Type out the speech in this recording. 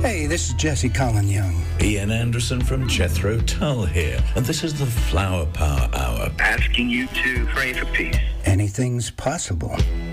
Hey, this is Jesse Colin Young. Ian Anderson from Jethro Tull here, and this is the Flower Power Hour. Asking you to pray for peace. Anything's possible.